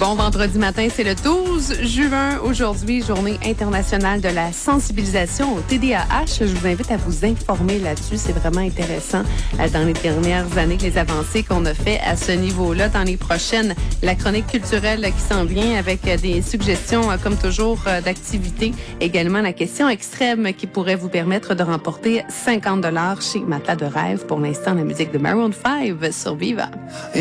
Bon vendredi matin, c'est le 12 juin. Aujourd'hui, journée internationale de la sensibilisation au TDAH. Je vous invite à vous informer là-dessus. C'est vraiment intéressant dans les dernières années, les avancées qu'on a fait à ce niveau-là. Dans les prochaines, la chronique culturelle qui s'en vient avec des suggestions, comme toujours, d'activités. Également, la question extrême qui pourrait vous permettre de remporter 50 $ chez Matelas de Rêve. Pour l'instant, la musique de Maroon 5 sur Viva.